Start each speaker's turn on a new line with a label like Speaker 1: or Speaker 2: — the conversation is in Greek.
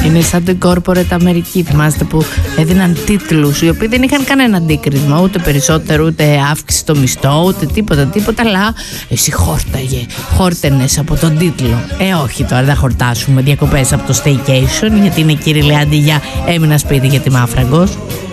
Speaker 1: Είναι σαν το corporate Αμερική. Θυμάστε που έδιναν τίτλους οι οποίοι δεν είχαν κανένα αντίκρισμα, ούτε περισσότερο, ούτε αύξηση στο μισθό, ούτε τίποτα, αλλά εσύ χόρτενες από τον τίτλο. Όχι τώρα, δεν χορτάσουμε διακοπές από το staycation, γιατί είναι, κύριε Λεάντη, για έμεινα σπίτι για τη Μάφραγκος.